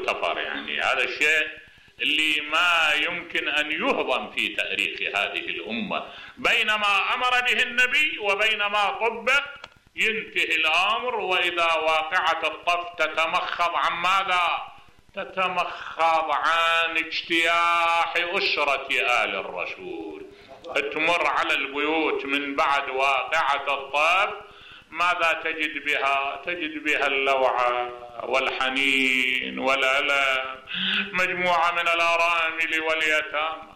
يغتفر. يعني هذا الشيء اللي ما يمكن أن يهضم في تاريخ هذه الأمة. بينما أمر به النبي وبينما طبق ينتهي الأمر، وإذا واقعة الطف تتمخض عن ماذا؟ تتمخض عن اجتياح أسرة آل الرسول. تمر على البيوت من بعد واقعة الطف، ماذا تجد بها؟ تجد بها اللوعة والحنين والألم، مجموعة من الأرامل واليتامى.